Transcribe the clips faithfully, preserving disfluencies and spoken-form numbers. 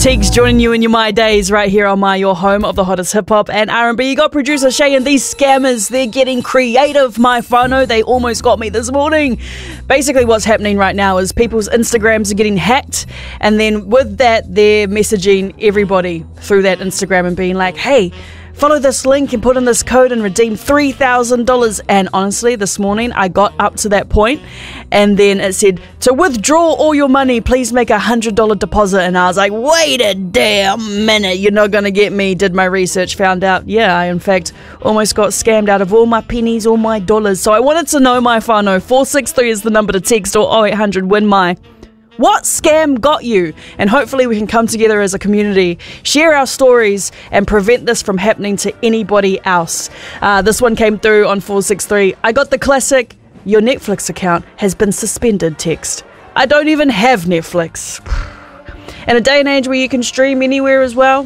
Teagues joining you in your My Days right here on My, your home of the hottest hip-hop and R and B. You got producer Shay, and these scammers, they're getting creative, my whānau. They almost got me this morning. Basically what's happening right now is people's Instagrams are getting hacked, and then with that, they're messaging everybody through that Instagram and being like, hey, follow this link and put in this code and redeem three thousand dollars. And honestly, this morning I got up to that point and then it said, to withdraw all your money, please make a one hundred dollars deposit. And I was like, wait a damn minute, you're not going to get me. Did my research, found out, yeah, I in fact almost got scammed out of all my pennies, all my dollars. So I wanted to know, my whānau. four six three is the number to text, or oh eight hundred win my. What scam got you? And hopefully we can come together as a community, share our stories, and prevent this from happening to anybody else. Uh, this one came through on four six three. I got the classic, your Netflix account has been suspended text. I don't even have Netflix. In a day and age where you can stream anywhere as well,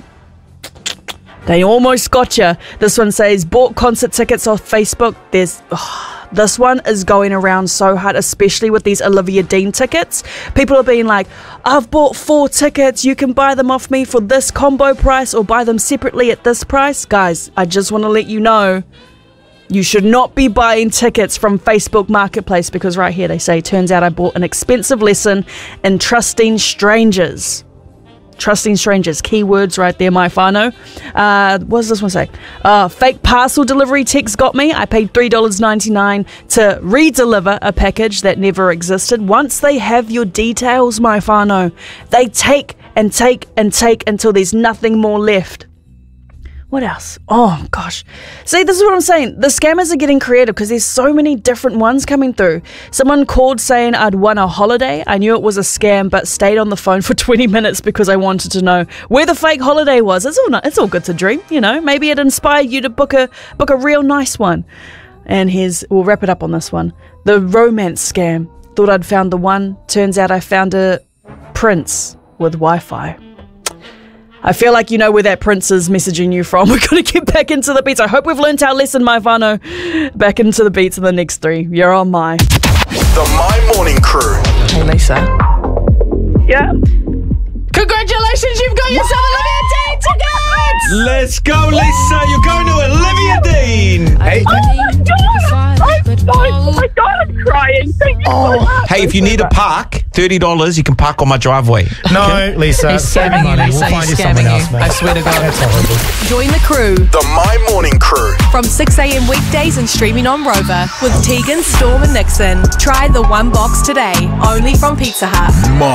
they almost got you. This one says, bought concert tickets off Facebook. There's... Oh, this one is going around so hard, especially with these Olivia Dean tickets. People are being like, I've bought four tickets. You can buy them off me for this combo price or buy them separately at this price. Guys, I just want to let you know, you should not be buying tickets from Facebook Marketplace, because right here they say, turns out I bought an expensive lesson in trusting strangers. Trusting strangers, keywords right there, my whānau. Uh, what does this one say? Uh, fake parcel delivery text got me. I paid three dollars ninety-nine to re-deliver a package that never existed. Once they have your details, my whānau, they take and take and take until there's nothing more left. What else? Oh, gosh. See, this is what I'm saying. The scammers are getting creative because there's so many different ones coming through. Someone called saying I'd won a holiday. I knew it was a scam, but stayed on the phone for twenty minutes because I wanted to know where the fake holiday was. It's all not, it's all good to dream, you know. Maybe it inspired you to book a book a real nice one. And here's, we'll wrap it up on this one. The romance scam. Thought I'd found the one. Turns out I found a prince with Wi-Fi. I feel like you know where that prince is messaging you from. We're going to get back into the beats. I hope we've learned our lesson, my whānau. Back into the beats in the next three. You're on My. The My Morning Crew. Hey, Lisa. Yeah. Congratulations, you've got yourself Olivia Dean tickets! Let's go, Lisa. You're going to Olivia Dean. Hey, Oh my God! I'm so, oh my God, I'm crying. Thank you so much. hey, if you need a park, thirty dollars, you can park on my driveway. No, Lisa. He's scamming you, money. Lisa. We'll find He's you someone scamming else, you. mate. I swear to God. That's horrible. Join the crew The My Morning Crew. from six a.m. weekdays and streaming on Rover with Tegan, Storm and Nixon. Try the one box today, only from Pizza Hut.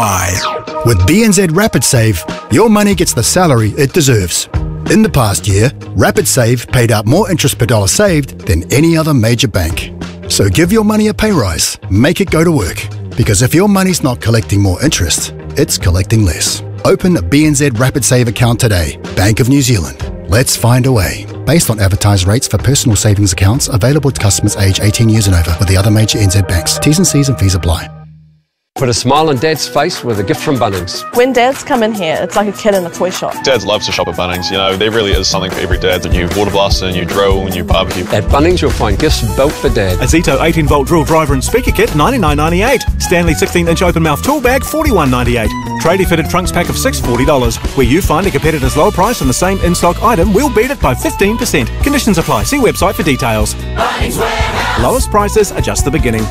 My. With B N Z Rapid Save, your money gets the salary it deserves. In the past year, Rapid Save paid out more interest per dollar saved than any other major bank. So give your money a pay rise, make it go to work. Because if your money's not collecting more interest, it's collecting less. Open a B N Z Rapid Save account today. Bank of New Zealand. Let's find a way. Based on advertised rates for personal savings accounts available to customers aged eighteen years and over with the other major N Z banks. T's and C's and fees apply. Put a smile on Dad's face with a gift from Bunnings. When dads come in here, it's like a kid in a toy shop. Dads love to shop at Bunnings. You know, there really is something for every dad. A new water blaster, a new drill, a new barbecue. At Bunnings, you'll find gifts built for Dad. A Zito eighteen volt drill driver and speaker kit, ninety-nine ninety-eight. Stanley sixteen inch open mouth tool bag, forty-one ninety-eight. Tradie fitted trunks pack of six, forty dollars. Where you find a competitor's lower price on the same in-stock item, we'll beat it by fifteen percent. Conditions apply. See website for details. Bunnings Warehouse. Lowest prices are just the beginning.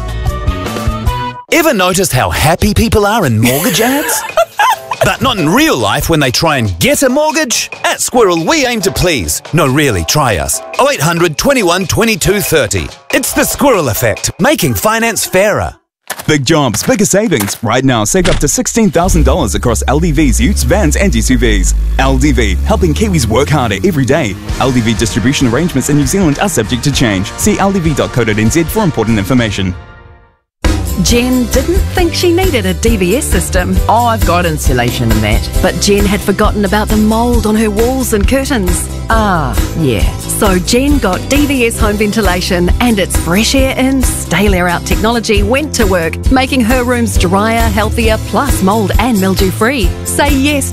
Ever noticed how happy people are in mortgage ads? But not in real life when they try and get a mortgage? At Squirrel, we aim to please. No, really, try us. oh eight hundred, twenty-one, twenty-two, thirty. It's the Squirrel Effect, making finance fairer. Big jobs, bigger savings. Right now, save up to sixteen thousand dollars across L D V's, utes, vans and S U Vs. L D V, helping Kiwis work harder every day. L D V distribution arrangements in New Zealand are subject to change. See L D V dot co dot n z for important information. Jen didn't think she needed a D V S system. Oh, I've got insulation and that. But Jen had forgotten about the mould on her walls and curtains. Ah, yeah. So Jen got D V S home ventilation, and its fresh air in, stale air out technology went to work, making her rooms drier, healthier, plus mould and mildew free. Say yes